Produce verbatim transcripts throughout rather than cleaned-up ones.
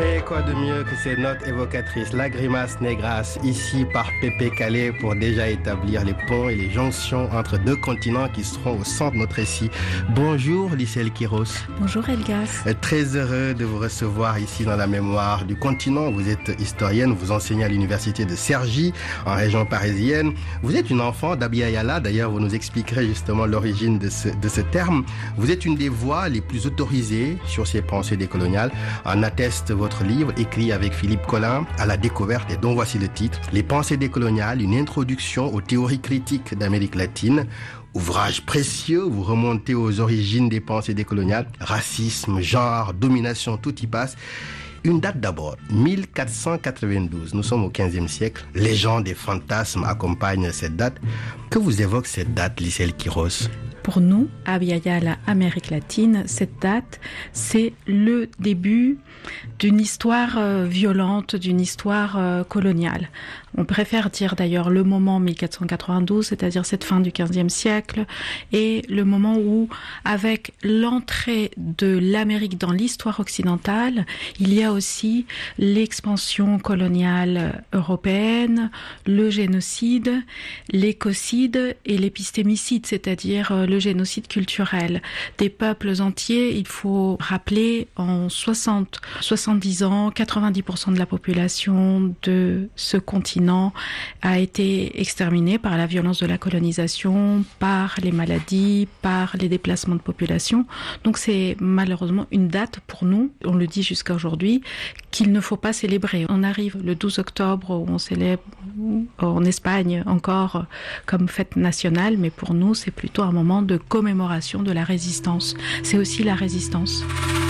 Et quoi de mieux que ces notes évocatrices, la grimace négras, ici par Pépé Calais, pour déjà établir les ponts et les jonctions entre deux continents qui seront au centre de notre récit. Bonjour Lyselle Quiros. Bonjour Elgas. Très heureux de vous recevoir ici dans la mémoire du continent. Vous êtes historienne, vous enseignez à l'université de Cergy, en région parisienne. Vous êtes une enfant d'Abya Yala, d'ailleurs vous nous expliquerez justement l'origine de ce, de ce terme. Vous êtes une des voix les plus autorisées sur ces pensées décoloniales. En atteste votre livre écrit avec Philippe Collin à la découverte et dont voici le titre, Les pensées décoloniales, une introduction aux théories critiques d'Amérique latine. Ouvrage précieux, vous remontez aux origines des pensées décoloniales, racisme, genre, domination, tout y passe. Une date d'abord, mille quatre cent quatre-vingt-douze, nous sommes au quinzième siècle, légendes et fantasmes accompagnent cette date. Que vous évoque cette date, Lyselle Quiros ? Pour nous, Abya Yala, Amérique latine, cette date, c'est le début d'une histoire euh, violente, d'une histoire euh, coloniale. On préfère dire d'ailleurs le moment mille quatre cent quatre-vingt-douze, c'est-à-dire cette fin du quinzième siècle, et le moment où, avec l'entrée de l'Amérique dans l'histoire occidentale, il y a aussi l'expansion coloniale européenne, le génocide, l'écocide et l'épistémicide, c'est-à-dire euh, le génocide culturel. Des peuples entiers, il faut rappeler, en soixante, soixante-dix ans, quatre-vingt-dix pour cent de la population de ce continent a été exterminée par la violence de la colonisation, par les maladies, par les déplacements de population. Donc c'est malheureusement une date pour nous, on le dit jusqu'à aujourd'hui, qu'il ne faut pas célébrer. On arrive le douze octobre où on célèbre en Espagne encore comme fête nationale, mais pour nous c'est plutôt un moment de commémoration de la résistance. C'est aussi la résistance.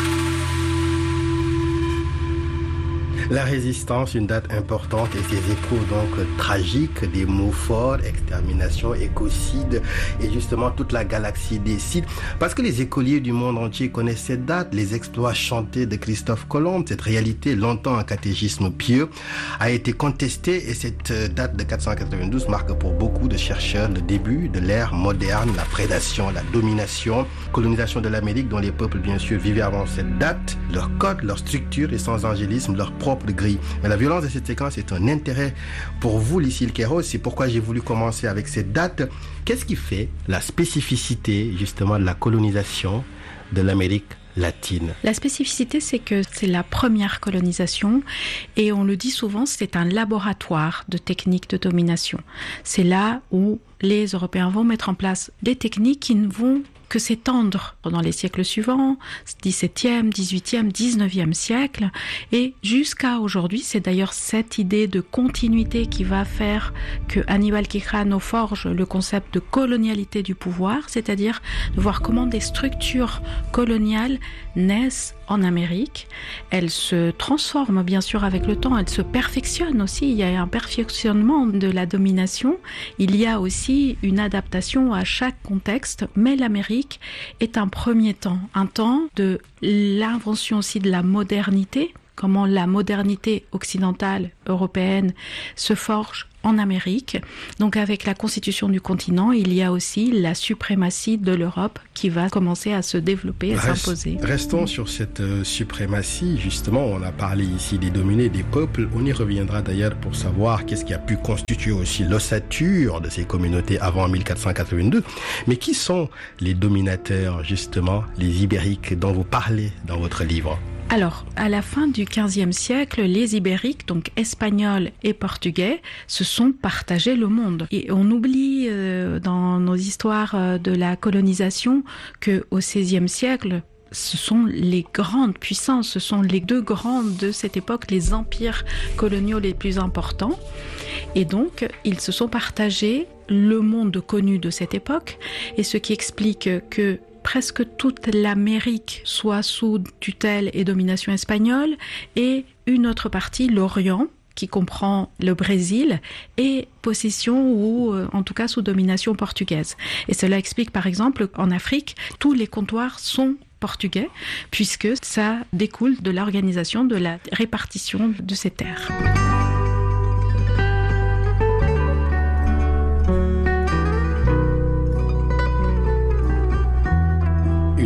La résistance, une date importante et ses échos donc tragiques, des mots forts, extermination, écocide et justement toute la galaxie des cides. Parce que les écoliers du monde entier connaissent cette date, les exploits chantés de Christophe Colomb, cette réalité longtemps un catéchisme pieux, a été contestée et cette date de quatre cent quatre-vingt-douze marque pour beaucoup de chercheurs le début de l'ère moderne, la prédation, la domination, colonisation de l'Amérique dont les peuples bien sûr vivaient avant cette date, leur code, leur structure et sans angélisme, leur propre de grille. Mais la violence de cette séquence est un intérêt pour vous, Lyselle Quiros. C'est pourquoi j'ai voulu commencer avec cette date. Qu'est-ce qui fait la spécificité, justement, de la colonisation de l'Amérique latine? La spécificité, c'est que c'est la première colonisation et on le dit souvent, c'est un laboratoire de techniques de domination. C'est là où les Européens vont mettre en place des techniques qui ne vont que s'étendre dans les siècles suivants, dix-septième, dix-huitième, dix-neuvième siècle, et jusqu'à aujourd'hui. C'est d'ailleurs cette idée de continuité qui va faire que Aníbal Quijano forge le concept de colonialité du pouvoir, c'est-à-dire de voir comment des structures coloniales naissent en Amérique. Elles se transforment bien sûr avec le temps, elles se perfectionnent aussi, il y a un perfectionnement de la domination, il y a aussi une adaptation à chaque contexte, mais l'Amérique est un premier temps, un temps de l'invention aussi de la modernité, comment la modernité occidentale, européenne, se forge en Amérique. Donc avec la constitution du continent, il y a aussi la suprématie de l'Europe qui va commencer à se développer, à Reste, s'imposer. Restons sur cette euh, suprématie. Justement, on a parlé ici des dominés, des peuples. On y reviendra d'ailleurs pour savoir qu'est-ce qui a pu constituer aussi l'ossature de ces communautés avant mille quatre cent quatre-vingt-deux. Mais qui sont les dominateurs, justement, les Ibériques dont vous parlez dans votre livre ? Alors, à la fin du quinzième siècle, les Ibériques, donc espagnols et portugais, se sont partagés le monde. Et on oublie euh, dans nos histoires euh, de la colonisation qu'au seizième siècle, ce sont les grandes puissances, ce sont les deux grandes de cette époque, les empires coloniaux les plus importants. Et donc, ils se sont partagés le monde connu de cette époque, et ce qui explique que presque toute l'Amérique soit sous tutelle et domination espagnole, et une autre partie, l'Orient, qui comprend le Brésil, est possession ou euh, en tout cas sous domination portugaise. Et cela explique par exemple qu'en Afrique, tous les comptoirs sont portugais, puisque ça découle de l'organisation, de la répartition de ces terres.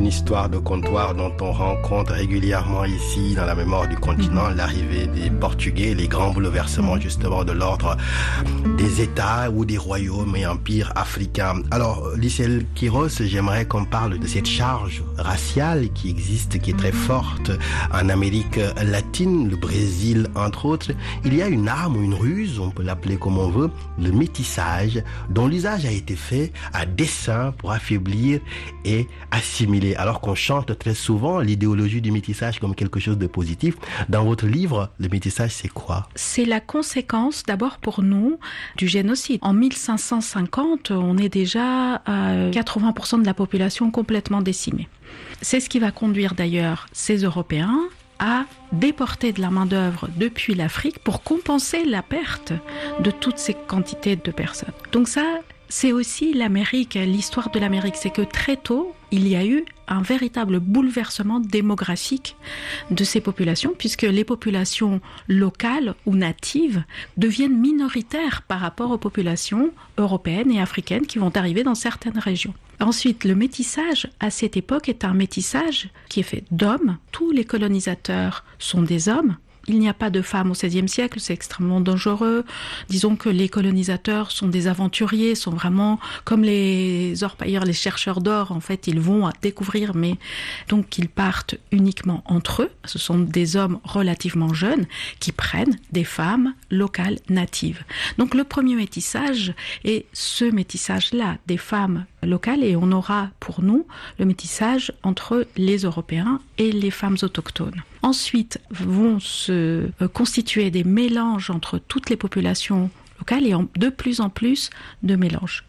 une histoire de comptoir dont on rencontre régulièrement ici dans la mémoire du continent l'arrivée des Portugais, les grands bouleversements justement de l'ordre des États ou des royaumes et empires africains. Alors, Lissel Quiros, j'aimerais qu'on parle de cette charge raciale qui existe, qui est très forte en Amérique latine, le Brésil entre autres. Il y a une arme ou une ruse, on peut l'appeler comme on veut, le métissage, dont l'usage a été fait à dessein pour affaiblir et assimiler, alors qu'on chante très souvent l'idéologie du métissage comme quelque chose de positif. Dans votre livre, le métissage, c'est quoi? C'est la conséquence, d'abord pour nous, du génocide. En mille cinq cent cinquante, on est déjà à quatre-vingts pour cent de la population complètement décimée. C'est ce qui va conduire d'ailleurs ces Européens à déporter de la main-d'œuvre depuis l'Afrique pour compenser la perte de toutes ces quantités de personnes. Donc ça, c'est aussi l'Amérique, l'histoire de l'Amérique, c'est que très tôt, il y a eu un véritable bouleversement démographique de ces populations, puisque les populations locales ou natives deviennent minoritaires par rapport aux populations européennes et africaines qui vont arriver dans certaines régions. Ensuite, le métissage, à cette époque, est un métissage qui est fait d'hommes. Tous les colonisateurs sont des hommes. Il n'y a pas de femmes au seizième siècle, c'est extrêmement dangereux. Disons que les colonisateurs sont des aventuriers, sont vraiment comme les orpailleurs, les chercheurs d'or. En fait, ils vont à découvrir, mais donc ils partent uniquement entre eux. Ce sont des hommes relativement jeunes qui prennent des femmes locales natives. Donc le premier métissage est ce métissage-là, des femmes locales, et on aura pour nous le métissage entre les Européens et les femmes autochtones. Ensuite vont se constituer des mélanges entre toutes les populations locales et en, de plus en plus de mélanges.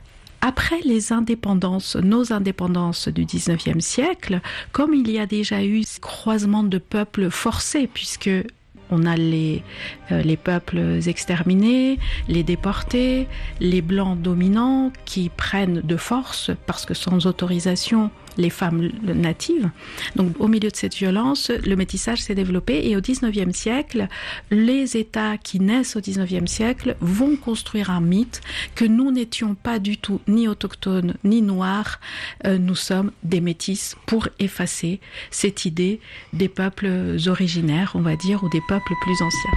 Après les indépendances, nos indépendances du dix-neuvième siècle, comme il y a déjà eu ce croisement de peuples forcés, puisque on a les, euh, les peuples exterminés, les déportés, les blancs dominants qui prennent de force, parce que sans autorisation, les femmes natives. Donc au milieu de cette violence, le métissage s'est développé et au dix-neuvième siècle, les États qui naissent au dix-neuvième siècle vont construire un mythe que nous n'étions pas du tout ni autochtones ni noirs, euh, nous sommes des métis, pour effacer cette idée des peuples originaires, on va dire, ou des peuples plus anciens.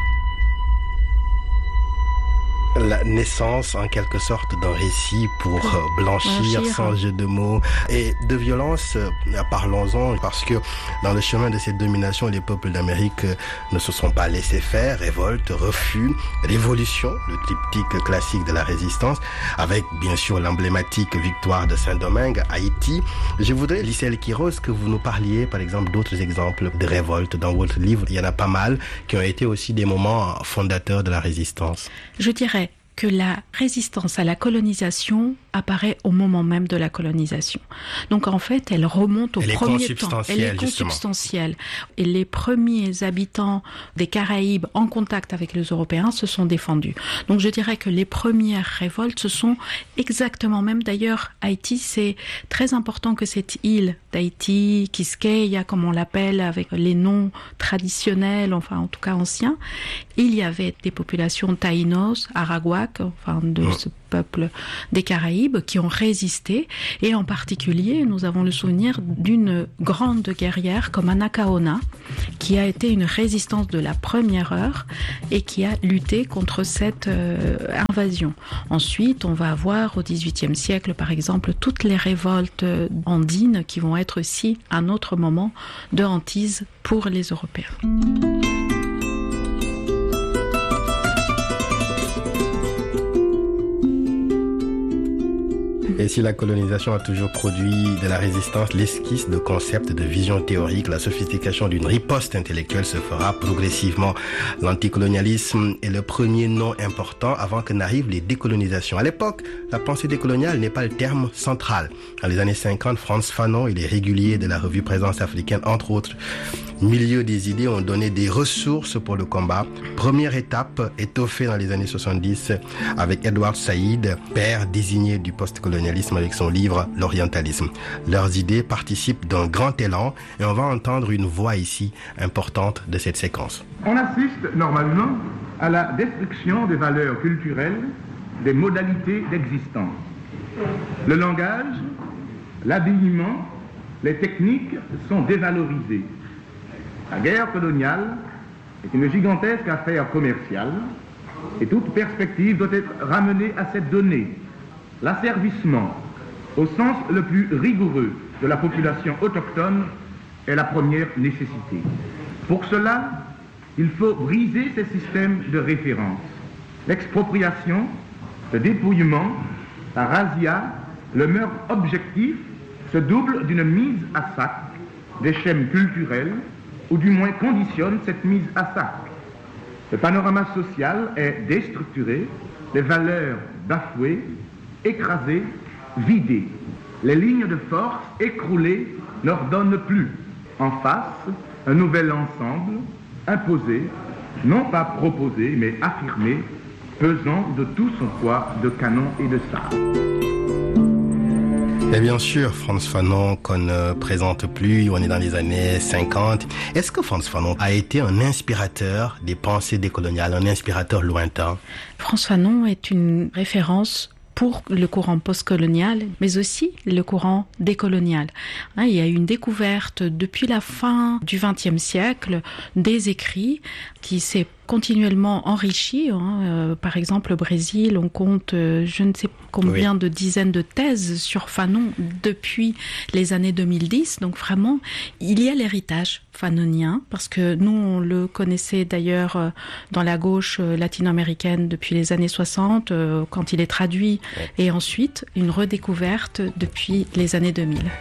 La naissance, en quelque sorte, d'un récit pour euh, blanchir, blanchir, sans jeu de mots. Et de violence, euh, parlons-en, parce que dans le chemin de cette domination, les peuples d'Amérique euh, ne se sont pas laissés faire, révolte, refus, révolution, le triptyque classique de la résistance, avec bien sûr l'emblématique victoire de Saint-Domingue, Haïti. Je voudrais, Lissel Quiros, que vous nous parliez, par exemple, d'autres exemples de révolte dans votre livre. Il y en a pas mal qui ont été aussi des moments fondateurs de la résistance. Je dirais que la résistance à la colonisation apparaît au moment même de la colonisation. Donc en fait, elle remonte au elle premier temps. Elle est consubstantielle. Et les premiers habitants des Caraïbes en contact avec les Européens se sont défendus. Donc je dirais que les premières révoltes, ce sont exactement même, d'ailleurs, Haïti, c'est très important que cette île d'Haïti, Quisqueya, comme on l'appelle, avec les noms traditionnels, enfin en tout cas anciens, il y avait des populations taïnos, arawak, enfin de ce peuple des Caraïbes qui ont résisté, et en particulier nous avons le souvenir d'une grande guerrière comme Anacaona qui a été une résistance de la première heure et qui a lutté contre cette euh, invasion. Ensuite on va avoir au dix-huitième siècle par exemple toutes les révoltes andines qui vont être aussi un autre moment de hantise pour les Européens. Et si la colonisation a toujours produit de la résistance, l'esquisse de concepts, de visions théoriques, la sophistication d'une riposte intellectuelle se fera progressivement. L'anticolonialisme est le premier nom important avant que n'arrivent les décolonisations. À l'époque, la pensée décoloniale n'est pas le terme central. Dans les années cinquante, Frantz Fanon et les réguliers de la revue Présence africaine, entre autres, milieu des idées, ont donné des ressources pour le combat. Première étape étoffée dans les années soixante-dix avec Edward Said, père désigné du post-colonialisme, avec son livre « L'orientalisme ». Leurs idées participent d'un grand élan et on va entendre une voix ici importante de cette séquence. On assiste normalement à la destruction des valeurs culturelles, des modalités d'existence. Le langage, l'habillement, les techniques sont dévalorisées. La guerre coloniale est une gigantesque affaire commerciale et toute perspective doit être ramenée à cette donnée. L'asservissement, au sens le plus rigoureux de la population autochtone, est la première nécessité. Pour cela, il faut briser ces systèmes de référence. L'expropriation, le dépouillement, la razzia, le meurtre objectif se double d'une mise à sac des chaînes culturelles, ou du moins conditionne cette mise à sac. Le panorama social est déstructuré, les valeurs bafouées, écrasées, vidées. Les lignes de force écroulées n'ordonnent plus. En face, un nouvel ensemble, imposé, non pas proposé, mais affirmé, pesant de tout son poids de canon et de sabre. Et bien sûr, Frantz Fanon qu'on ne présente plus, on est dans les années cinquante. Est-ce que Frantz Fanon a été un inspirateur des pensées décoloniales, un inspirateur lointain? Frantz Fanon est une référence pour le courant postcolonial, mais aussi le courant décolonial. Hein, il y a eu une découverte depuis la fin du vingtième siècle des écrits qui s'est continuellement enrichi. Hein. Euh, par exemple, au Brésil, on compte euh, je ne sais combien oui. de dizaines de thèses sur Fanon depuis les années deux mille dix. Donc vraiment, il y a l'héritage fanonien, parce que nous, on le connaissait d'ailleurs euh, dans la gauche euh, latino-américaine depuis les années soixante, euh, quand il est traduit, oui. et ensuite une redécouverte depuis les années deux mille.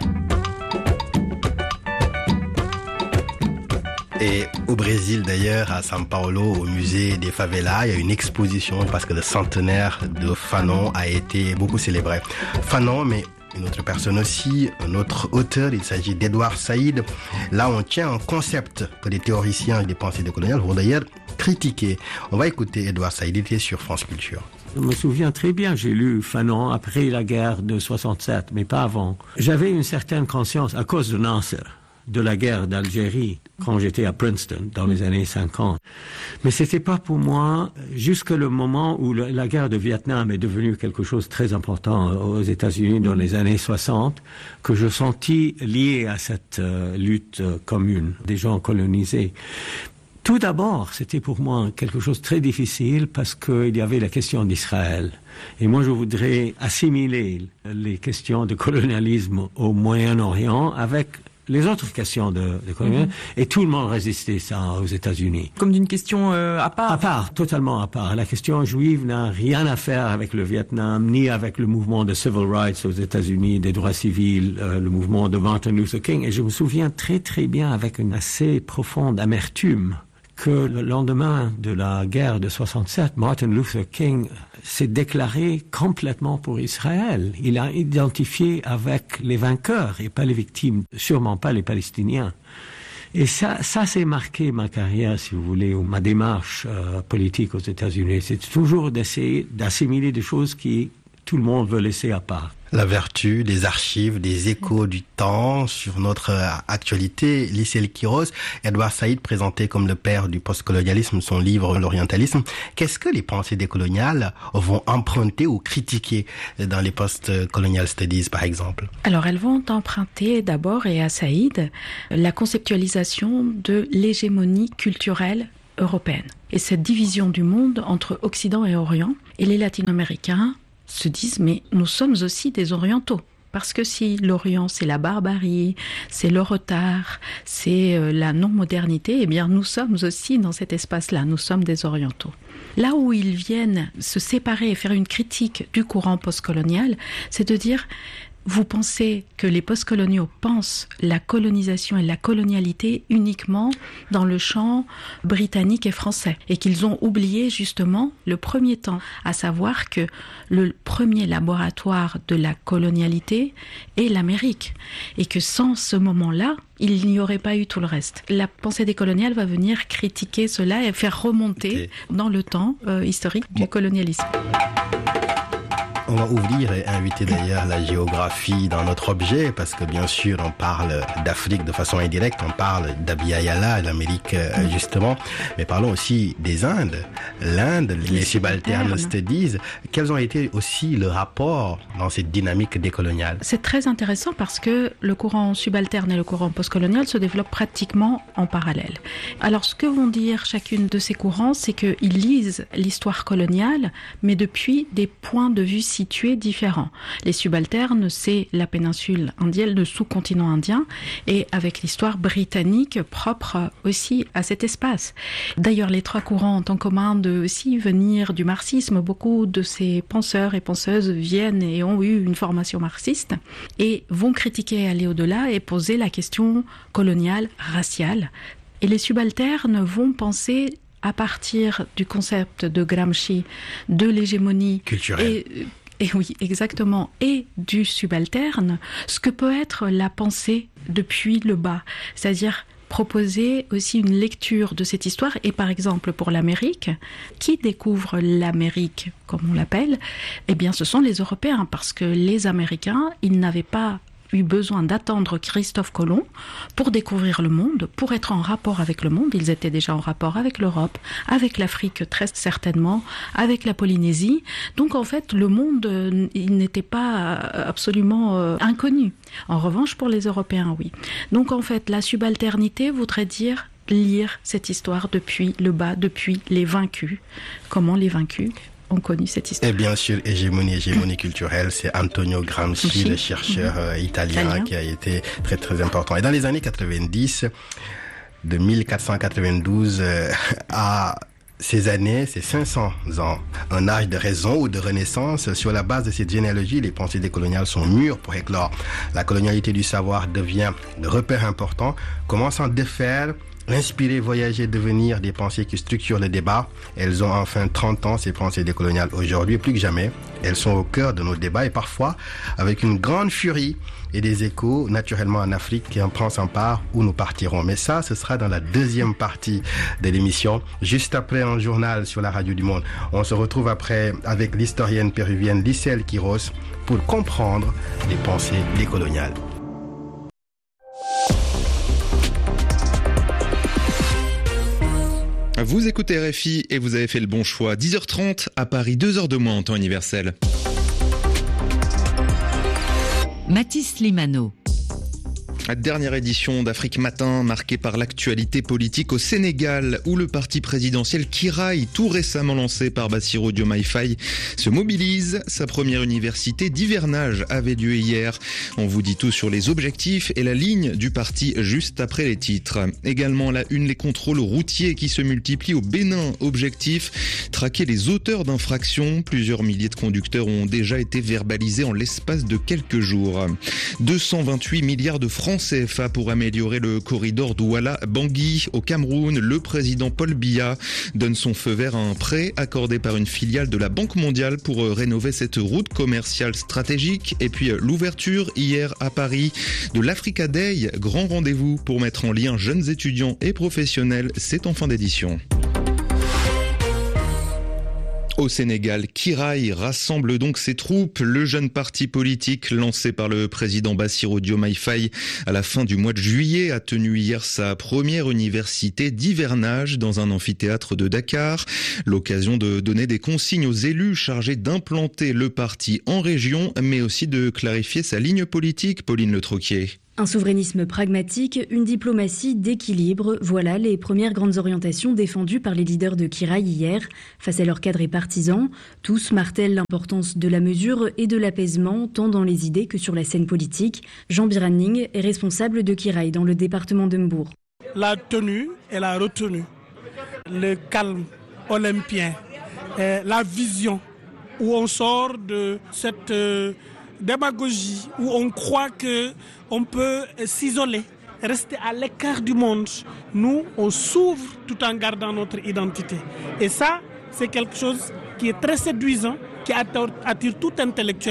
Et au Brésil d'ailleurs, à São Paulo, au musée des favelas, il y a une exposition parce que le centenaire de Fanon a été beaucoup célébré. Fanon, mais une autre personne aussi, un autre auteur, il s'agit d'Edouard Saïd. Là, on tient un concept que les théoriciens des pensées décoloniales vont d'ailleurs critiquer. On va écouter Edouard Saïd, il était sur France Culture. Je me souviens très bien, j'ai lu Fanon après la guerre de soixante-sept, mais pas avant. J'avais une certaine conscience, à cause de Nasser, de la guerre d'Algérie, quand j'étais à Princeton, dans les années cinquante. Mais c'était pas pour moi, jusqu'à le moment où le, la guerre de Vietnam est devenue quelque chose de très important aux États-Unis dans les années soixante, que je sentis lié à cette euh, lutte euh, commune des gens colonisés. Tout d'abord, c'était pour moi quelque chose de très difficile parce qu'il y avait la question d'Israël. Et moi, je voudrais assimiler les questions de colonialisme au Moyen-Orient avec les autres questions de, de colonialisme, mm-hmm. et tout le monde résistait ça aux États-Unis. Comme d'une question euh, à part. À part, totalement à part. La question juive n'a rien à faire avec le Vietnam, ni avec le mouvement de civil rights aux États-Unis, des droits civils, euh, le mouvement de Martin Luther King. Et je me souviens très très bien, avec une assez profonde amertume, que le lendemain de la guerre de soixante-sept, Martin Luther King s'est déclaré complètement pour Israël. Il a identifié avec les vainqueurs et pas les victimes, sûrement pas les Palestiniens. Et ça, ça c'est marqué ma carrière, si vous voulez, ou ma démarche euh, politique aux États-Unis. C'est toujours d'essayer d'assimiler des choses qui tout le monde veut laisser à part. La vertu, des archives, des échos du temps sur notre actualité. Lycée Kiros, Edouard Saïd présenté comme le père du postcolonialisme, son livre L'orientalisme. Qu'est-ce que les pensées décoloniales vont emprunter ou critiquer dans les post-colonial studies, par exemple? Alors, elles vont emprunter d'abord, et à Saïd, la conceptualisation de l'hégémonie culturelle européenne. Et cette division du monde entre Occident et Orient, et les latino-américains se disent, mais nous sommes aussi des orientaux. Parce que si l'Orient, c'est la barbarie, c'est le retard, c'est euh, la non-modernité, eh bien nous sommes aussi dans cet espace-là, nous sommes des orientaux. Là où ils viennent se séparer et faire une critique du courant postcolonial, c'est de dire, vous pensez que les postcoloniaux pensent la colonisation et la colonialité uniquement dans le champ britannique et français, et qu'ils ont oublié justement le premier temps, à savoir que le premier laboratoire de la colonialité est l'Amérique, et que sans ce moment-là, il n'y aurait pas eu tout le reste. La pensée décoloniale va venir critiquer cela et faire remonter okay. dans le temps euh, historique du colonialisme. On va ouvrir et inviter d'ailleurs la géographie dans notre objet, parce que bien sûr, on parle d'Afrique de façon indirecte, on parle d'Abya Yala, l'Amérique justement, mais parlons aussi des Indes. L'Inde, les, les subalternes studies, quels ont été aussi le rapport dans cette dynamique décoloniale? C'est très intéressant parce que le courant subalterne et le courant postcolonial se développent pratiquement en parallèle. Alors, ce que vont dire chacune de ces courants, c'est qu'ils lisent l'histoire coloniale, mais depuis des points de vue situés différents. Les subalternes, c'est la péninsule indienne, le sous-continent indien, et avec l'histoire britannique propre aussi à cet espace. D'ailleurs, les trois courants ont en commun de aussi venir du marxisme. Beaucoup de ces penseurs et penseuses viennent et ont eu une formation marxiste et vont critiquer, aller au-delà et poser la question coloniale, raciale. Et les subalternes vont penser à partir du concept de Gramsci, de l'hégémonie culturelle. Et, et oui, exactement, et du subalterne, ce que peut être la pensée depuis le bas, c'est-à-dire proposer aussi une lecture de cette histoire. Et par exemple, pour l'Amérique, qui découvre l'Amérique, comme on l'appelle, eh bien, ce sont les Européens, parce que les Américains, ils n'avaient pas eu besoin d'attendre Christophe Colomb pour découvrir le monde, pour être en rapport avec le monde. Ils étaient déjà en rapport avec l'Europe, avec l'Afrique très certainement, avec la Polynésie. Donc en fait, le monde, il n'était pas absolument euh, inconnu. En revanche, pour les Européens, oui. Donc en fait, la subalternité voudrait dire lire cette histoire depuis le bas, depuis les vaincus. Comment les vaincus ont connu cette histoire. Et bien sûr, hégémonie, hégémonie culturelle, c'est Antonio Gramsci, Gramsci. le chercheur euh, italien, italien qui a été très très important. Et dans les années quatre-vingt-dix, de mille quatre cent quatre-vingt-douze euh, à ces années, ces cinq cents ans, un âge de raison ou de renaissance, sur la base de cette généalogie, les pensées décoloniales sont mûres pour éclore. La colonialité du savoir devient de repère important. Comment s'en défaire? Inspirer, voyager, devenir des pensées qui structurent le débat. Elles ont enfin trente ans, ces pensées décoloniales. Aujourd'hui, plus que jamais, elles sont au cœur de nos débats et parfois avec une grande furie et des échos naturellement en Afrique qui en prend son part où nous partirons. Mais ça, ce sera dans la deuxième partie de l'émission, juste après un journal sur la Radio du Monde. On se retrouve après avec l'historienne péruvienne Lyselle Quiros pour comprendre les pensées décoloniales. Vous écoutez R F I et vous avez fait le bon choix. dix heures trente à Paris, deux heures de moins en temps universel. Mathis Limano. Dernière édition d'Afrique Matin, marquée par l'actualité politique au Sénégal, où le parti présidentiel Kiraï, tout récemment lancé par Bassirou Diomaye Faye, se mobilise. Sa première université d'hivernage avait lieu hier. On vous dit tout sur les objectifs et la ligne du parti juste après les titres. Également la une, les contrôles routiers qui se multiplient au Bénin. Objectif, traquer les auteurs d'infractions. Plusieurs milliers de conducteurs ont déjà été verbalisés en l'espace de quelques jours. deux cent vingt-huit milliards de francs C F A pour améliorer le corridor Douala-Bangui au Cameroun. Le président Paul Biya donne son feu vert à un prêt accordé par une filiale de la Banque mondiale pour rénover cette route commerciale stratégique. Et puis l'ouverture hier à Paris de l'Africa Day, grand rendez-vous pour mettre en lien jeunes étudiants et professionnels. C'est en fin d'édition. Au Sénégal, Kiraï rassemble donc ses troupes. Le jeune parti politique lancé par le président Bassirou Diomaye Faye à la fin du mois de juillet a tenu hier sa première université d'hivernage dans un amphithéâtre de Dakar. L'occasion de donner des consignes aux élus chargés d'implanter le parti en région, mais aussi de clarifier sa ligne politique. Pauline Le Troquier. Un souverainisme pragmatique, une diplomatie d'équilibre, voilà les premières grandes orientations défendues par les leaders de Kiraï hier. Face à leurs cadres et partisans, tous martèlent l'importance de la mesure et de l'apaisement, tant dans les idées que sur la scène politique. Jean Biraning est responsable de Kiraï dans le département de Mbour. La tenue et la retenue, le calme olympien, la vision où on sort de cette euh, démagogie, où on croit que on peut s'isoler, rester à l'écart du monde. Nous, on s'ouvre tout en gardant notre identité. Et ça, c'est quelque chose qui est très séduisant, qui attire tout intellectuel,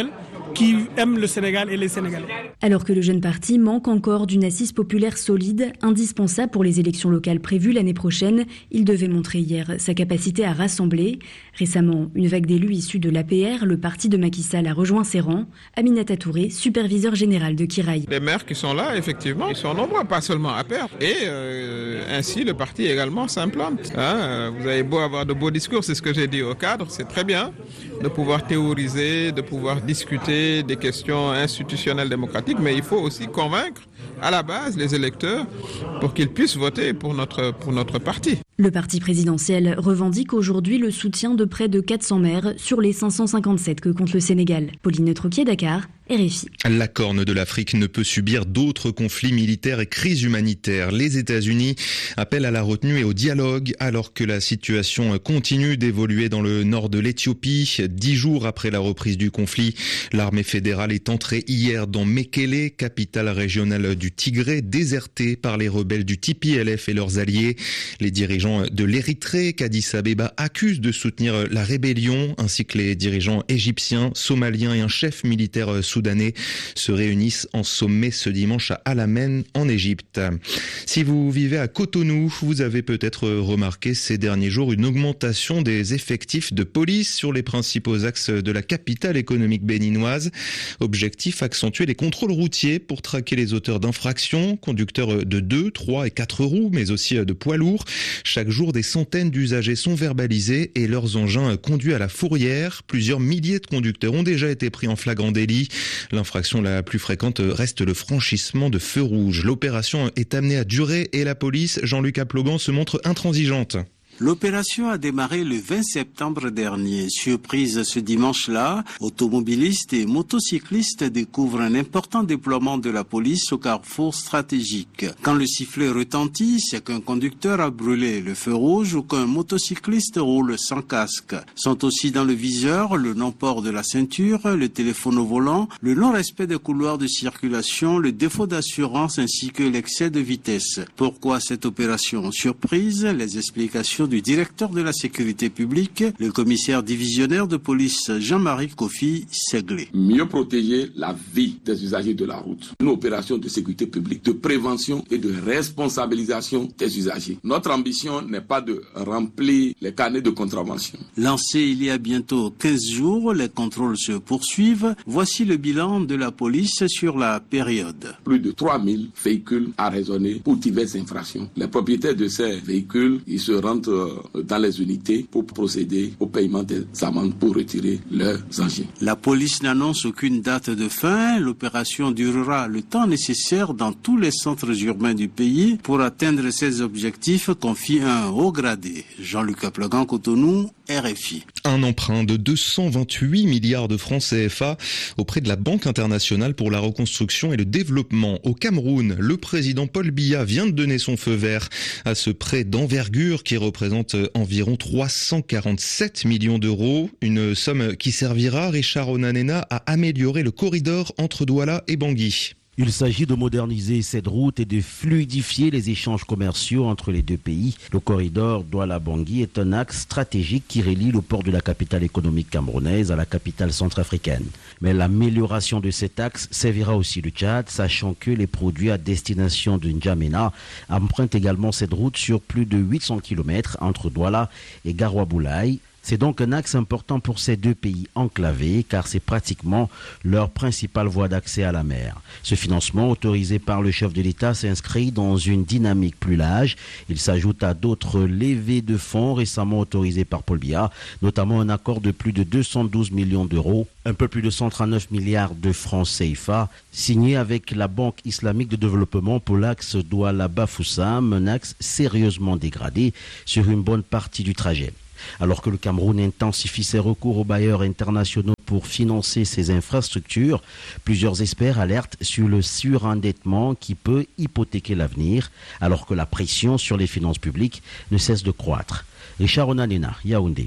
qui aiment le Sénégal et les Sénégalais. Alors que le jeune parti manque encore d'une assise populaire solide, indispensable pour les élections locales prévues l'année prochaine, il devait montrer hier sa capacité à rassembler. Récemment, une vague d'élus issus de l'A P R, le parti de Macky Sall, a rejoint ses rangs. Aminata Touré, superviseur général de Kiraï. Les maires qui sont là, effectivement, ils sont nombreux, pas seulement A P R. Et euh, ainsi, le parti également s'implante. Hein, vous avez beau avoir de beaux discours, c'est ce que j'ai dit au cadre, c'est très bien de pouvoir théoriser, de pouvoir discuter des questions institutionnelles démocratiques, mais il faut aussi convaincre à la base les électeurs pour qu'ils puissent voter pour notre, pour notre parti. Le parti présidentiel revendique aujourd'hui le soutien de près de quatre cents maires sur les cinq cent cinquante-sept que compte le Sénégal. Pauline Troquier, Dakar, R F I. La Corne de l'Afrique ne peut subir d'autres conflits militaires et crises humanitaires. Les États-Unis appellent à la retenue et au dialogue alors que la situation continue d'évoluer dans le nord de l'Éthiopie. Dix jours après la reprise du conflit, l'armée fédérale est entrée hier dans Mekele, capitale régionale du Tigré, désertée par les rebelles du T P L F et leurs alliés. Les dirigeants de l'Érythrée qu'Addis Abeba accuse de soutenir la rébellion, ainsi que les dirigeants égyptiens, somaliens et un chef militaire soudanais se réunissent en sommet ce dimanche à Al Amen en Égypte. Si vous vivez à Cotonou, vous avez peut-être remarqué ces derniers jours une augmentation des effectifs de police sur les principaux axes de la capitale économique béninoise. Objectif, accentuer les contrôles routiers pour traquer les auteurs d'infractions, conducteurs de deux, trois et quatre roues, mais aussi de poids lourds. Chaque jour, des centaines d'usagers sont verbalisés et leurs engins conduits à la fourrière. Plusieurs milliers de conducteurs ont déjà été pris en flagrant délit. L'infraction la plus fréquente reste le franchissement de feux rouges. L'opération est amenée à durer et la police, Jean-Luc Aplogan, se montre intransigeante. L'opération a démarré le vingt septembre dernier. Surprise ce dimanche-là, automobilistes et motocyclistes découvrent un important déploiement de la police au carrefour stratégique. Quand le sifflet retentit, c'est qu'un conducteur a brûlé le feu rouge ou qu'un motocycliste roule sans casque. Sont aussi dans le viseur le non-port de la ceinture, le téléphone au volant, le non-respect des couloirs de circulation, le défaut d'assurance ainsi que l'excès de vitesse. Pourquoi cette opération surprise? Les explications du directeur de la sécurité publique, le commissaire divisionnaire de police Jean-Marie Kofi Seglé. Mieux protéger la vie des usagers de la route. Une opération de sécurité publique, de prévention et de responsabilisation des usagers. Notre ambition n'est pas de remplir les carnets de contravention. Lancé il y a bientôt quinze jours, les contrôles se poursuivent. Voici le bilan de la police sur la période. Plus de trois mille véhicules arraisonnés pour diverses infractions. Les propriétaires de ces véhicules, ils se rendent dans les unités pour procéder au paiement des amendes pour retirer leurs engins. La police n'annonce aucune date de fin. L'opération durera le temps nécessaire dans tous les centres urbains du pays pour atteindre ses objectifs, confie un haut gradé. Jean-Luc Aplogan, Cotonou, R F I. Un emprunt de deux cent vingt-huit milliards de francs C F A auprès de la Banque internationale pour la reconstruction et le développement au Cameroun. Le président Paul Biya vient de donner son feu vert à ce prêt d'envergure qui représente environ trois cent quarante-sept millions d'euros. Une somme qui servira, Richard Onanena, à améliorer le corridor entre Douala et Bangui. Il s'agit de moderniser cette route et de fluidifier les échanges commerciaux entre les deux pays. Le corridor Douala-Bangui est un axe stratégique qui relie le port de la capitale économique camerounaise à la capitale centrafricaine. Mais l'amélioration de cet axe servira aussi le Tchad, sachant que les produits à destination de N'Djamena empruntent également cette route sur plus de huit cents kilomètres entre Douala et Garoua-Boulaye. C'est donc un axe important pour ces deux pays enclavés car c'est pratiquement leur principale voie d'accès à la mer. Ce financement autorisé par le chef de l'État s'inscrit dans une dynamique plus large. Il s'ajoute à d'autres levées de fonds récemment autorisées par Paul Biya, notamment un accord de plus de deux cent douze millions d'euros, un peu plus de cent trente-neuf milliards de francs C F A, signé avec la Banque islamique de développement pour l'axe Douala-Bafoussam, un axe sérieusement dégradé sur une bonne partie du trajet. Alors que le Cameroun intensifie ses recours aux bailleurs internationaux pour financer ses infrastructures, plusieurs experts alertent sur le surendettement qui peut hypothéquer l'avenir, alors que la pression sur les finances publiques ne cesse de croître. Richard Onanena, Yaoundé.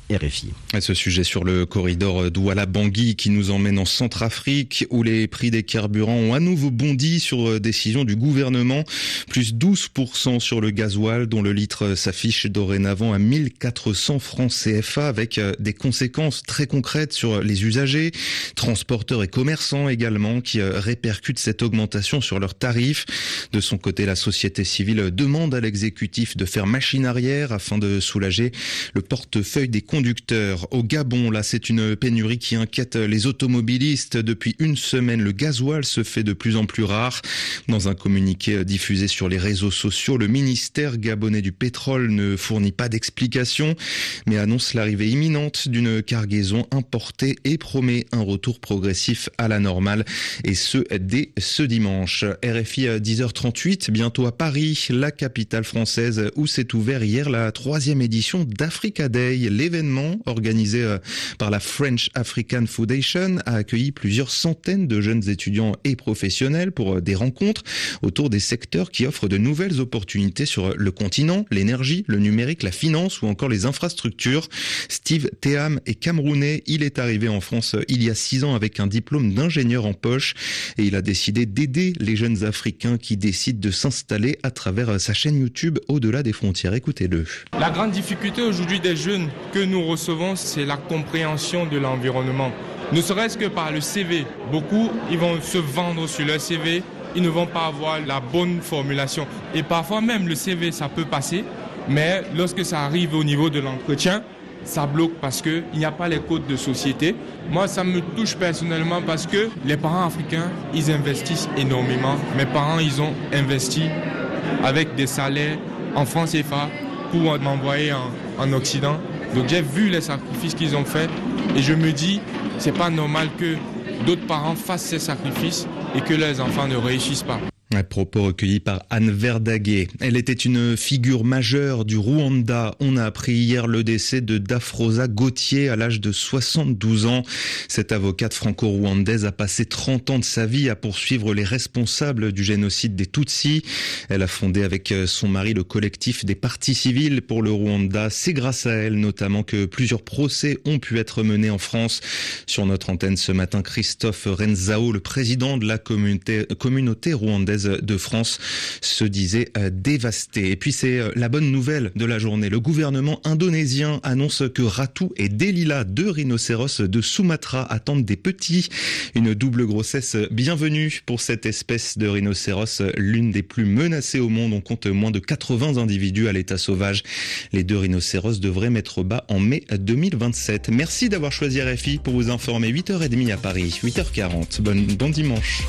R F I. À ce sujet sur le corridor Douala-Bangui qui nous emmène en Centrafrique où les prix des carburants ont à nouveau bondi sur décision du gouvernement. Plus douze pour cent sur le gasoil dont le litre s'affiche dorénavant à mille quatre cents francs C F A avec des conséquences très concrètes sur les usagers, transporteurs et commerçants également qui répercutent cette augmentation sur leurs tarifs. De son côté, la société civile demande à l'exécutif de faire machine arrière afin de soulager le portefeuille des conducteurs. Au Gabon, là, c'est une pénurie qui inquiète les automobilistes. Depuis une semaine, le gasoil se fait de plus en plus rare. Dans un communiqué diffusé sur les réseaux sociaux, le ministère gabonais du pétrole ne fournit pas d'explication, mais annonce l'arrivée imminente d'une cargaison importée et promet un retour progressif à la normale, et ce, dès ce dimanche. R F I dix heures trente-huit, bientôt à Paris, la capitale française, où s'est ouvert hier la troisième édition d'Africa Day. L'événement, organisé par la French African Foundation, a accueilli plusieurs centaines de jeunes étudiants et professionnels pour des rencontres autour des secteurs qui offrent de nouvelles opportunités sur le continent, l'énergie, le numérique, la finance ou encore les infrastructures. Steve Teham est camerounais, il est arrivé en France il y a six ans avec un diplôme d'ingénieur en poche et il a décidé d'aider les jeunes Africains qui décident de s'installer à travers sa chaîne YouTube Au-delà des frontières. Écoutez-le. La grande difficulté aujourd'hui des jeunes que nous recevons, c'est la compréhension de l'environnement. Ne serait-ce que par le C V. Beaucoup, ils vont se vendre sur leur C V, ils ne vont pas avoir la bonne formulation. Et parfois même le C V, ça peut passer, mais lorsque ça arrive au niveau de l'entretien, ça bloque parce qu'il n'y a pas les codes de société. Moi, ça me touche personnellement parce que les parents africains, ils investissent énormément. Mes parents, ils ont investi avec des salaires en francs C F A pour m'envoyer en, en Occident. Donc j'ai vu les sacrifices qu'ils ont faits et je me dis, c'est pas normal que d'autres parents fassent ces sacrifices et que leurs enfants ne réussissent pas. Un propos recueilli par Anne Verdaguet. Elle était une figure majeure du Rwanda. On a appris hier le décès de Dafrosa Gauthier à l'âge de soixante-douze ans. Cette avocate franco-rwandaise a passé trente ans de sa vie à poursuivre les responsables du génocide des Tutsis. Elle a fondé avec son mari le collectif des partis civils pour le Rwanda. C'est grâce à elle notamment que plusieurs procès ont pu être menés en France. Sur notre antenne ce matin, Christophe Renzao, le président de la communauté, communauté rwandaise de France, se disait euh, dévasté. Et puis c'est euh, la bonne nouvelle de la journée. Le gouvernement indonésien annonce que Ratu et Delila, deux rhinocéros de Sumatra, attendent des petits. Une double grossesse bienvenue pour cette espèce de rhinocéros, l'une des plus menacées au monde. On compte moins de quatre-vingts individus à l'état sauvage. Les deux rhinocéros devraient mettre bas en mai deux mille vingt-sept. Merci d'avoir choisi R F I pour vous informer. huit heures trente à Paris, huit heures quarante. Bon, bon dimanche.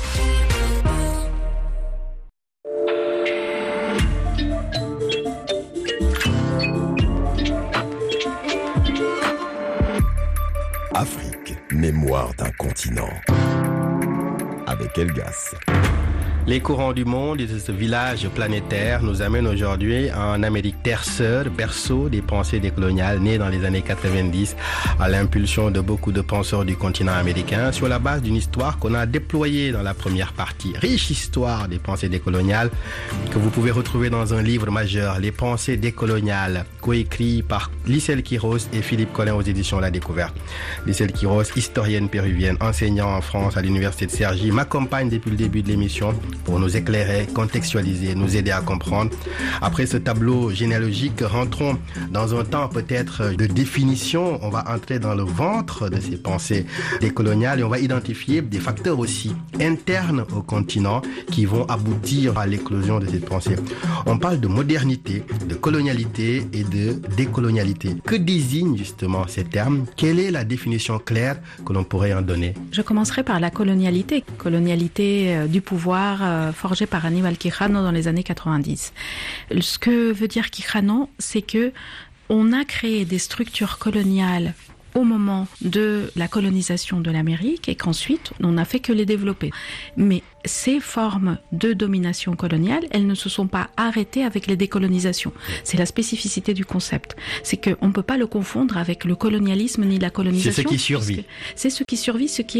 Afrique, mémoire d'un continent. Avec Elgas. Les courants du monde de ce village planétaire nous amènent aujourd'hui en Amérique terre-sœur, berceau des pensées décoloniales nées dans les années quatre-vingt-dix à l'impulsion de beaucoup de penseurs du continent américain sur la base d'une histoire qu'on a déployée dans la première partie. Riche histoire des pensées décoloniales que vous pouvez retrouver dans un livre majeur, Les pensées décoloniales, coécrit par Lyselle Quiros et Philippe Collin aux éditions La Découverte. Lyselle Quiros, historienne péruvienne, enseignant en France à l'université de Cergy, m'accompagne depuis le début de l'émission pour nous éclairer, contextualiser, nous aider à comprendre. Après ce tableau généalogique, rentrons dans un temps peut-être de définition. On va entrer dans le ventre de ces pensées décoloniales et on va identifier des facteurs aussi internes au continent qui vont aboutir à l'éclosion de cette pensée. On parle de modernité, de colonialité et de décolonialité. Que désignent justement ces termes? Quelle est la définition claire que l'on pourrait en donner? Je commencerai par la colonialité. Colonialité euh, du pouvoir euh, forgé par Aníbal Quijano dans les années quatre-vingt-dix. Ce que veut dire Quijano, c'est que on a créé des structures coloniales au moment de la colonisation de l'Amérique et qu'ensuite on n'a fait que les développer. Mais ces formes de domination coloniale, elles ne se sont pas arrêtées avec les décolonisations. C'est la spécificité du concept. C'est qu'on ne peut pas le confondre avec le colonialisme ni la colonisation. C'est ce qui survit. C'est ce qui survit, ce qui était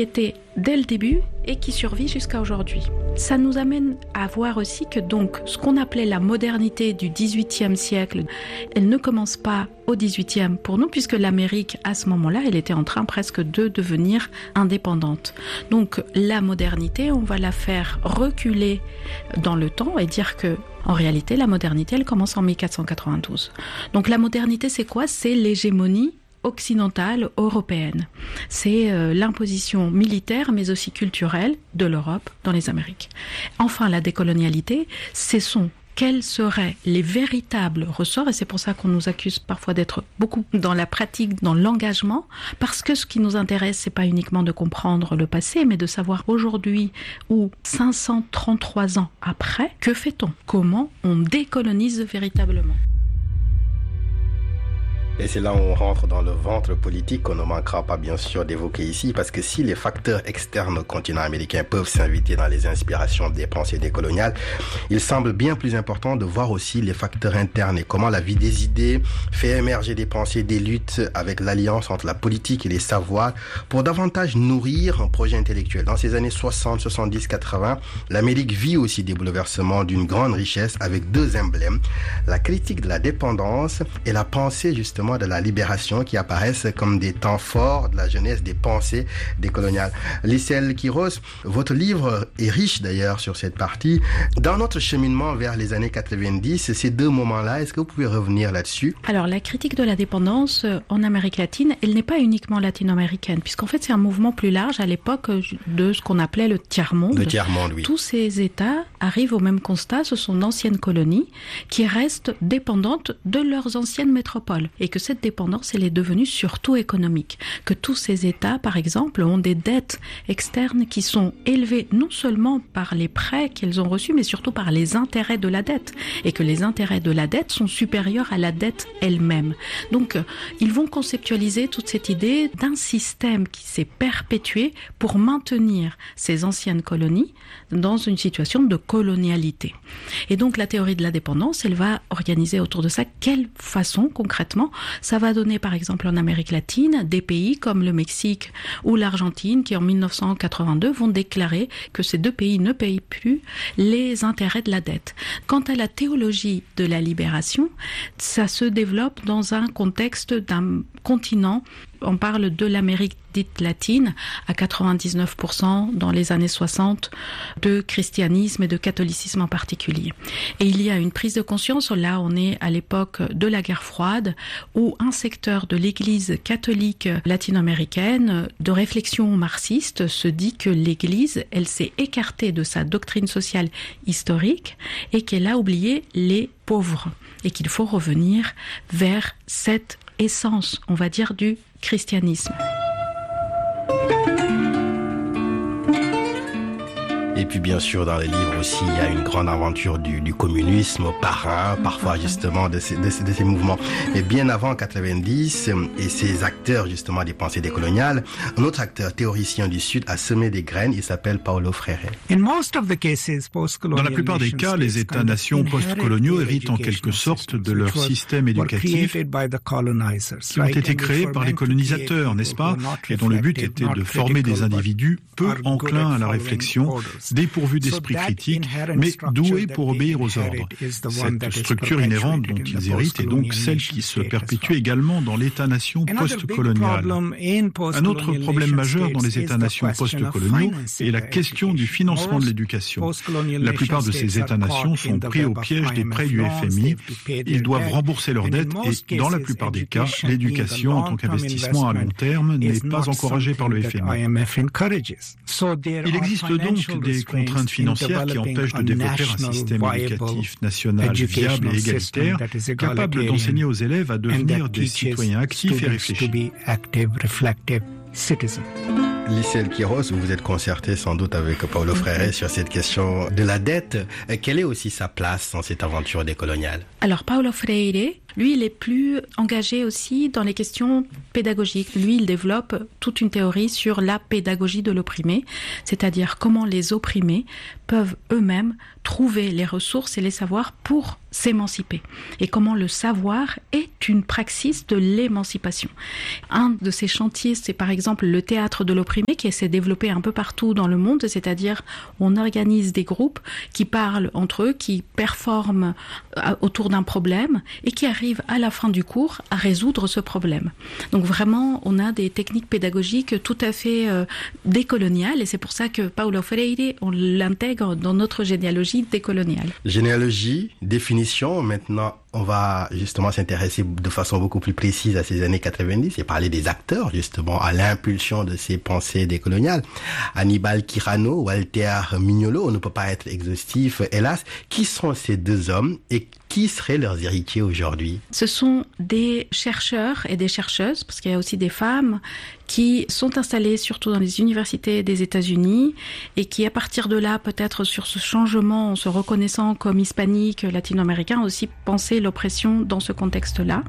dès le début et qui survit jusqu'à aujourd'hui. Ça nous amène à voir aussi que donc ce qu'on appelait la modernité du dix-huitième siècle, elle ne commence pas au dix-huitième pour nous, puisque l'Amérique, à ce moment-là, elle était en train presque de devenir indépendante. Donc la modernité, on va la faire reculer dans le temps et dire que en réalité, la modernité, elle commence en mille quatre cent quatre-vingt-douze. Donc la modernité, c'est quoi ? C'est l'hégémonie occidentale européenne. C'est euh, l'imposition militaire mais aussi culturelle de l'Europe dans les Amériques. Enfin, la décolonialité, ce sont quels seraient les véritables ressorts, et c'est pour ça qu'on nous accuse parfois d'être beaucoup dans la pratique, dans l'engagement, parce que ce qui nous intéresse, c'est pas uniquement de comprendre le passé, mais de savoir aujourd'hui, ou cinq cent trente-trois ans après, que fait-on ? Comment on décolonise véritablement ? Et c'est là où on rentre dans le ventre politique qu'on ne manquera pas bien sûr d'évoquer ici, parce que si les facteurs externes au continent américain peuvent s'inviter dans les inspirations des pensées décoloniales, il semble bien plus important de voir aussi les facteurs internes et comment la vie des idées fait émerger des pensées, des luttes avec l'alliance entre la politique et les savoirs pour davantage nourrir un projet intellectuel. Dans ces années soixante, soixante-dix, quatre-vingts, l'Amérique vit aussi des bouleversements d'une grande richesse avec deux emblèmes, la critique de la dépendance et la pensée justement de la libération qui apparaissent comme des temps forts de la jeunesse des pensées décoloniales. Lissel Quiros, votre livre est riche d'ailleurs sur cette partie. Dans notre cheminement vers les années quatre-vingt-dix, ces deux moments-là, est-ce que vous pouvez revenir là-dessus ? Alors, la critique de la dépendance en Amérique latine, elle n'est pas uniquement latino-américaine, puisqu'en fait, c'est un mouvement plus large à l'époque de ce qu'on appelait le tiers-monde. Le tiers-monde, oui. Tous ces États arrivent au même constat, ce sont d'anciennes colonies qui restent dépendantes de leurs anciennes métropoles, et que cette dépendance, elle est devenue surtout économique. Que tous ces États, par exemple, ont des dettes externes qui sont élevées non seulement par les prêts qu'ils ont reçus, mais surtout par les intérêts de la dette. Et que les intérêts de la dette sont supérieurs à la dette elle-même. Donc, ils vont conceptualiser toute cette idée d'un système qui s'est perpétué pour maintenir ces anciennes colonies dans une situation de colonialité. Et donc, la théorie de la dépendance, elle va organiser autour de ça quelle façon, concrètement, ça va donner par exemple en Amérique latine des pays comme le Mexique ou l'Argentine qui en mille neuf cent quatre-vingt-deux vont déclarer que ces deux pays ne payent plus les intérêts de la dette. Quant à la théologie de la libération, ça se développe dans un contexte d'un continent. On parle de l'Amérique dite latine, à quatre-vingt-dix-neuf pour cent dans les années soixante, de christianisme et de catholicisme en particulier. Et il y a une prise de conscience, là on est à l'époque de la guerre froide, où un secteur de l'Église catholique latino-américaine, de réflexion marxiste, se dit que l'Église, elle s'est écartée de sa doctrine sociale historique et qu'elle a oublié les pauvres, et qu'il faut revenir vers cette essence, on va dire, du christianisme. Et puis bien sûr dans les livres aussi il y a une grande aventure du, du communisme parrain parfois justement de ces, de, ces, de ces mouvements. Mais bien avant quatre-vingt-dix et ces acteurs justement des pensées décoloniales, un autre acteur théoricien du Sud a semé des graines, il s'appelle Paulo Freire. Dans la plupart des cas, les États-nations post-coloniaux héritent en quelque sorte de leur système éducatif qui ont été créés par les colonisateurs, n'est-ce pas, et dont le but était de former des individus peu enclins à la réflexion, dépourvus d'esprit critique, mais doués pour obéir aux ordres. Cette structure inhérente dont ils héritent est donc celle qui se perpétue également dans l'État-nation post-colonial. Un autre problème majeur dans les États-nations post-coloniaux est la question du financement de l'éducation. La plupart de ces États-nations sont pris au piège des prêts du F M I. Ils doivent rembourser leurs dettes et, dans la plupart des cas, l'éducation en tant qu'investissement à long terme n'est pas encouragée par le F M I. Il existe donc des contraintes financières qui empêchent de développer un système éducatif national viable et égalitaire, capable d'enseigner aux élèves à devenir des citoyens actifs et réfléchis. Lissel Quiros, vous vous êtes concerté sans doute avec Paulo Freire sur cette question de la dette. Quelle est aussi sa place dans cette aventure décoloniale ? Alors Paulo Freire Lui, il est plus engagé aussi dans les questions pédagogiques. Lui, il développe toute une théorie sur la pédagogie de l'opprimé, c'est-à-dire comment les opprimés peuvent eux-mêmes trouver les ressources et les savoirs pour s'émanciper. Et comment le savoir est une praxis de l'émancipation. Un de ces chantiers, c'est par exemple le théâtre de l'opprimé qui s'est développé un peu partout dans le monde, c'est-à-dire on organise des groupes qui parlent entre eux, qui performent autour d'un problème et qui arrivent à la fin du cours à résoudre ce problème. Donc vraiment, on a des techniques pédagogiques tout à fait euh, décoloniales et c'est pour ça que Paulo Freire, on l'intègre dans notre généalogie décoloniale. Généalogie, définition, maintenant on va justement s'intéresser de façon beaucoup plus précise à ces années quatre-vingt-dix et parler des acteurs justement à l'impulsion de ces pensées décoloniales. Aníbal Quijano, Walter Mignolo, on ne peut pas être exhaustif, hélas. Qui sont ces deux hommes et qui seraient leurs héritiers aujourd'hui? Ce sont des chercheurs et des chercheuses, parce qu'il y a aussi des femmes, qui sont installées surtout dans les universités des États-Unis et qui, à partir de là, peut-être sur ce changement, en se reconnaissant comme hispanique, latino-américain, aussi penser l'oppression dans ce contexte-là.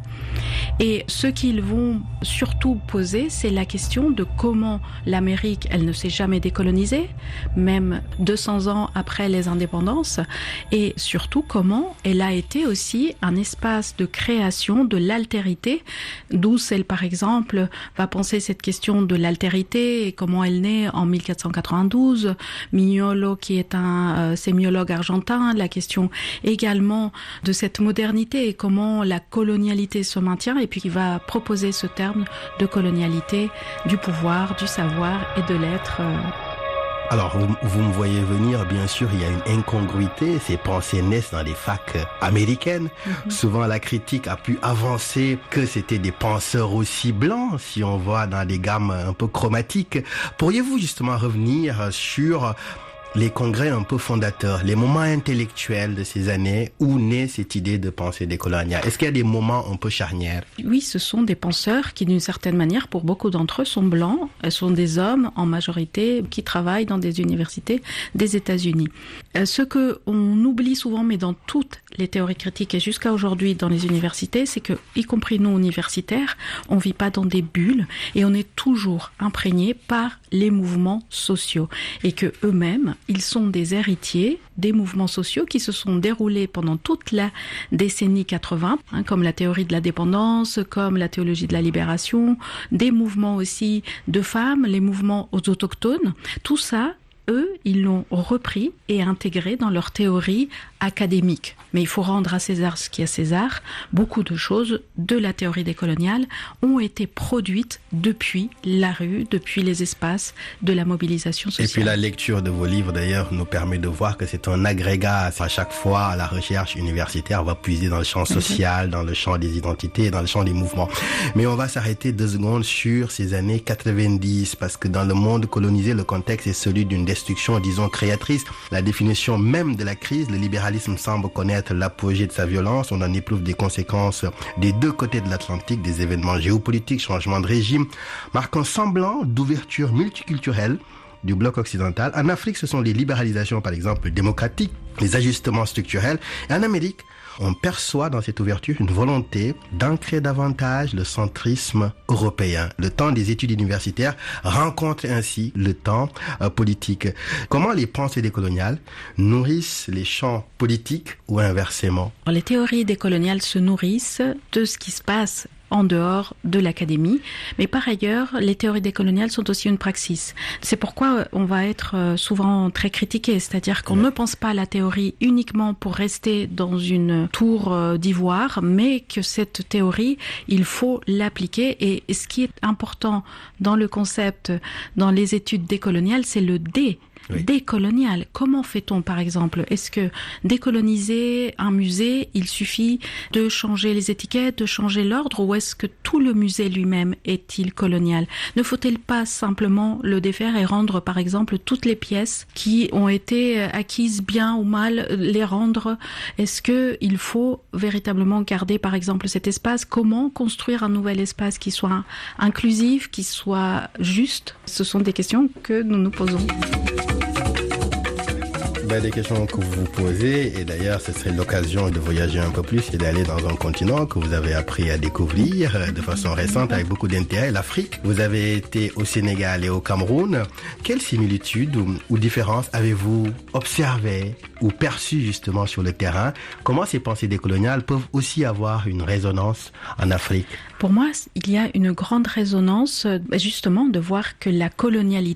Et ce qu'ils vont surtout poser, c'est la question de comment l'Amérique, elle ne s'est jamais décolonisée, même deux cents ans après les indépendances, et surtout comment elle a été aussi un espace de création de l'altérité, d'où celle, par exemple, va penser cette question de l'altérité et comment elle naît en mille quatre cent quatre-vingt-douze. Mignolo, qui est un euh, sémiologue argentin, la question également de cette modernité et comment la colonialité se maintient, et puis qui va proposer ce terme de colonialité du pouvoir, du savoir et de l'être. Euh, Alors, vous, vous me voyez venir, bien sûr, il y a une incongruité. Ces pensées naissent dans les facs américaines. Mm-hmm. Souvent, la critique a pu avancer que c'était des penseurs aussi blancs, si on voit dans des gammes un peu chromatiques. Pourriez-vous justement revenir sur les congrès un peu fondateurs, les moments intellectuels de ces années où naît cette idée de pensée décoloniale? Est-ce qu'il y a des moments un peu charnières? Oui, ce sont des penseurs qui, d'une certaine manière, pour beaucoup d'entre eux, sont blancs. Ce sont des hommes, en majorité, qui travaillent dans des universités des États-Unis. Ce que on oublie souvent, mais dans toutes les théories critiques et jusqu'à aujourd'hui dans les universités, c'est que, y compris nous, universitaires, on vit pas dans des bulles et on est toujours imprégné par les mouvements sociaux et que eux-mêmes, ils sont des héritiers des mouvements sociaux qui se sont déroulés pendant toute la décennie quatre-vingts, hein, comme la théorie de la dépendance, comme la théologie de la libération, des mouvements aussi de femmes, les mouvements aux autochtones. Tout ça, eux, ils l'ont repris et intégré dans leur théorie académique. Mais il faut rendre à César ce qui est à César. Beaucoup de choses de la théorie décoloniale ont été produites depuis la rue, depuis les espaces de la mobilisation sociale. Et puis la lecture de vos livres, d'ailleurs, nous permet de voir que c'est un agrégat. À chaque fois, la recherche universitaire va puiser dans le champ social, dans le champ des identités, dans le champ des mouvements. Mais on va s'arrêter deux secondes sur ces années quatre-vingt-dix, parce que dans le monde colonisé, le contexte est celui d'une destruction, disons, créatrice. La définition même de la crise, le libéralisme semble connaître l'apogée de sa violence. On en éprouve des conséquences des deux côtés de l'Atlantique, des événements géopolitiques, changements de régime, marquant semblant d'ouverture multiculturelle du bloc occidental. En Afrique, ce sont les libéralisations, par exemple, démocratiques, les ajustements structurels. Et en Amérique, on perçoit dans cette ouverture une volonté d'ancrer davantage le centrisme européen. Le temps des études universitaires rencontre ainsi le temps euh, politique. Comment les pensées décoloniales nourrissent les champs politiques ou inversement? Les théories décoloniales se nourrissent de ce qui se passe en dehors de l'académie. Mais par ailleurs, les théories décoloniales sont aussi une praxis. C'est pourquoi on va être souvent très critiqué, c'est-à-dire qu'on ouais. ne pense pas à la théorie uniquement pour rester dans une tour d'ivoire, mais que cette théorie, il faut l'appliquer. Et ce qui est important dans le concept, dans les études décoloniales, c'est le dé. Oui. Décolonial. Comment fait-on, par exemple? Est-ce que décoloniser un musée, il suffit de changer les étiquettes, de changer l'ordre, ou est-ce que tout le musée lui-même est-il colonial? Ne faut-il pas simplement le défaire et rendre, par exemple, toutes les pièces qui ont été acquises bien ou mal, les rendre? Est-ce que il faut véritablement garder, par exemple, cet espace? Comment construire un nouvel espace qui soit inclusif, qui soit juste? Ce sont des questions que nous nous posons. ben, des questions que vous vous posez, et d'ailleurs, ce serait l'occasion de voyager un peu plus et d'aller dans un continent que vous avez appris à découvrir de façon récente avec beaucoup d'intérêt, l'Afrique. Vous avez été au Sénégal et au Cameroun. Quelles similitudes ou, ou différences avez-vous observées ou perçues justement sur le terrain? Comment ces pensées décoloniales peuvent aussi avoir une résonance en Afrique? Pour moi, il y a une grande résonance justement de voir que la colonialité